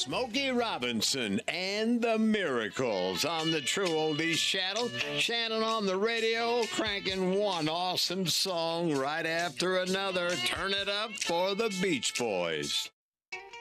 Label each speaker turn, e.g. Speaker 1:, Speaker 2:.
Speaker 1: Smokey Robinson and the Miracles on the True Oldies channel. Shannon on the radio, cranking one awesome song right after another. Turn it up for the Beach Boys.